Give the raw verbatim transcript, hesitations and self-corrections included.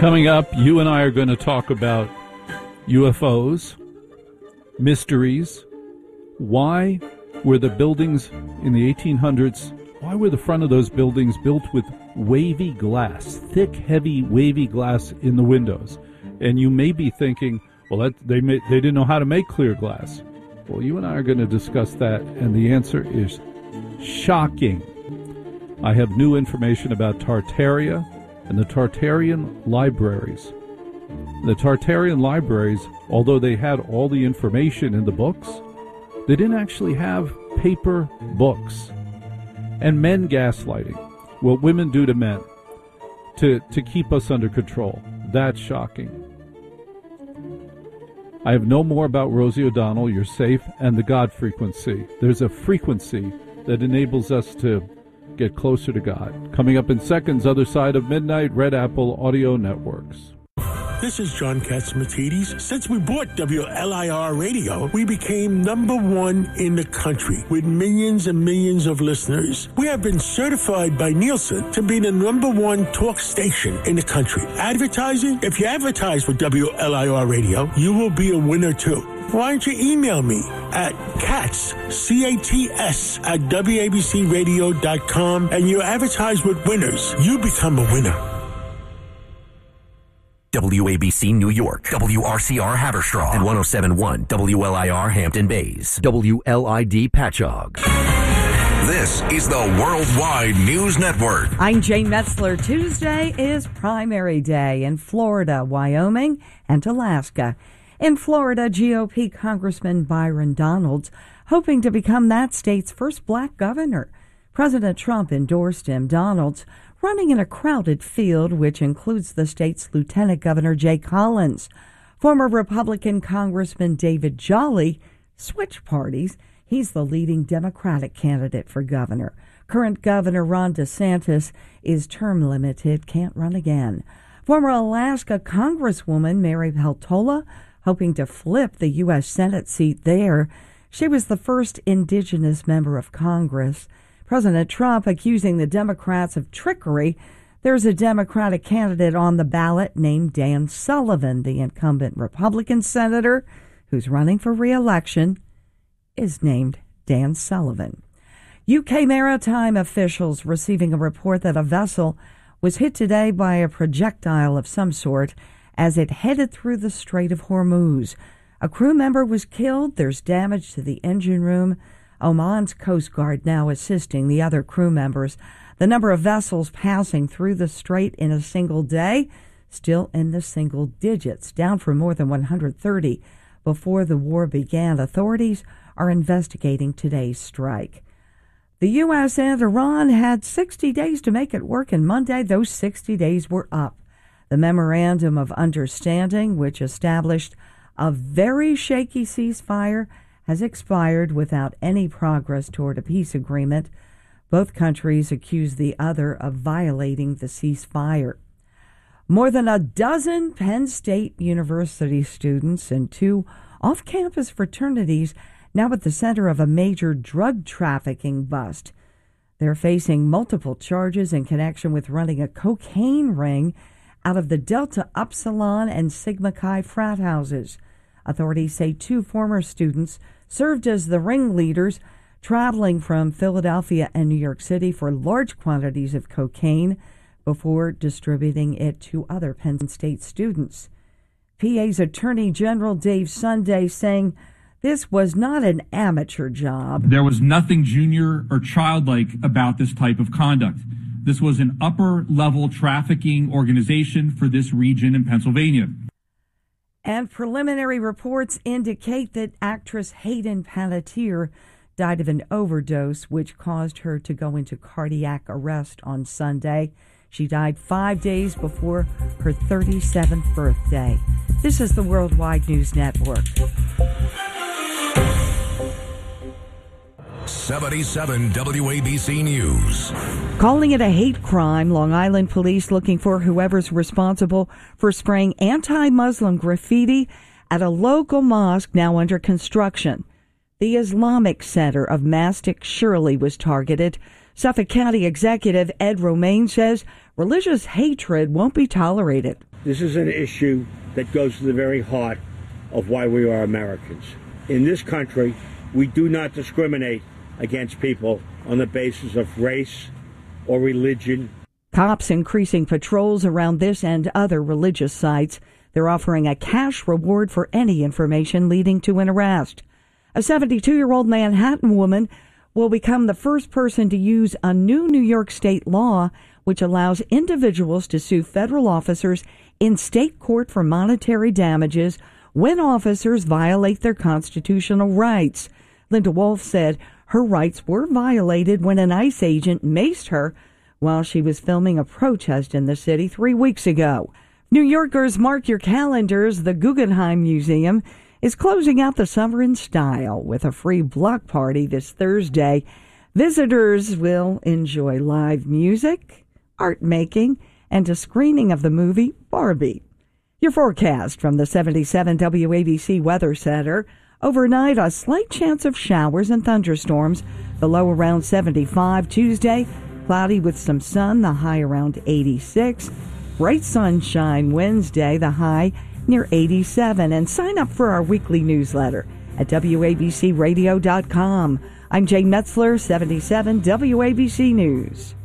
Coming up, you and I are going to talk about U F Os, mysteries. Why were the buildings in the eighteen hundreds, why were the front of those buildings built with wavy glass, thick, heavy, wavy glass in the windows? And you may be thinking, well, that, they may, they didn't know how to make clear glass. Well, you and I are going to discuss that, and the answer is shocking. I have new information about Tartaria and the Tartarian libraries. The Tartarian libraries, although they had all the information in the books, they didn't actually have paper books. And men gaslighting, what women do to men to, to keep us under control. That's shocking. I have no more about Rosie O'Donnell, You're Safe, and the God frequency. There's a frequency that enables us to get closer to God. Coming up in seconds, other side of midnight, Red Apple Audio Networks. This is John Katsimatidis. Since we bought W L I R Radio, we became number one in the country with millions and millions of listeners. We have been certified by Nielsen to be the number one talk station in the country. Advertising? If you advertise with W L I R Radio, you will be a winner too. Why don't you email me at cats, C A T S, at W A B C radio dot com, and you advertise with winners. You become a winner. W A B C New York, W R C R Haverstraw, and one oh seven point one W L I R Hampton Bays, W L I D Patchogue. This is the Worldwide News Network. I'm Jane Metzler. Tuesday is primary day in Florida, Wyoming, and Alaska. In Florida, G O P Congressman Byron Donalds hoping to become that state's first black governor. President Trump endorsed him. Donalds running in a crowded field, which includes the state's Lieutenant Governor Jay Collins. Former Republican Congressman David Jolly switched parties. He's the leading Democratic candidate for governor. Current Governor Ron DeSantis is term limited, can't run again. Former Alaska Congresswoman Mary Peltola hoping to flip the U S Senate seat there. She was the first indigenous member of Congress. President Trump accusing the Democrats of trickery. There's a Democratic candidate on the ballot named Dan Sullivan. The incumbent Republican senator who's running for re-election is named Dan Sullivan. U K maritime officials receiving a report that a vessel was hit today by a projectile of some sort as it headed through the Strait of Hormuz. A crew member was killed. There's damage to the engine room. Oman's Coast Guard now assisting the other crew members. The number of vessels passing through the strait in a single day still in the single digits, down from more than one hundred thirty before the war began. Authorities are investigating today's strike. The U S and Iran had sixty days to make it work, and Monday those sixty days were up. The Memorandum of Understanding, which established a very shaky ceasefire, has expired without any progress toward a peace agreement. Both countries accuse the other of violating the ceasefire. More than a dozen Penn State University students and two off-campus fraternities now at the center of a major drug trafficking bust. They're facing multiple charges in connection with running a cocaine ring out of the Delta Upsilon and Sigma Chi frat houses. Authorities say two former students served as the ringleaders, traveling from Philadelphia and New York City for large quantities of cocaine before distributing it to other Penn State students. P A's Attorney General Dave Sunday saying this was not an amateur job. There was nothing junior or childlike about this type of conduct. This was an upper-level trafficking organization for this region in Pennsylvania. And preliminary reports indicate that actress Hayden Panettiere died of an overdose, which caused her to go into cardiac arrest on Sunday. She died five days before her thirty-seventh birthday. This is the Worldwide News Network. seventy-seven W A B C News. Calling it a hate crime, Long Island police looking for whoever's responsible for spraying anti-Muslim graffiti at a local mosque now under construction. The Islamic Center of Mastic Shirley was targeted. Suffolk County Executive Ed Romaine says religious hatred won't be tolerated. This is an issue that goes to the very heart of why we are Americans. In this country, we do not discriminate against people on the basis of race or religion. Cops increasing patrols around this and other religious sites. They're offering a cash reward for any information leading to an arrest. A seventy-two-year-old Manhattan woman will become the first person to use a new New York state law which allows individuals to sue federal officers in state court for monetary damages when officers violate their constitutional rights. Linda Wolf said her rights were violated when an ICE agent maced her while she was filming a protest in the city three weeks ago. New Yorkers, mark your calendars. The Guggenheim Museum is closing out the summer in style with a free block party this Thursday. Visitors will enjoy live music, art making, and a screening of the movie Barbie. Your forecast from the seventy-seven W A B C Weather Center. Overnight, a slight chance of showers and thunderstorms. The low around seventy-five. Tuesday, cloudy with some sun, the high around eighty-six. Bright sunshine Wednesday, the high near eighty-seven. And sign up for our weekly newsletter at W A B C radio dot com. I'm Jane Metzler, seventy-seven W A B C News.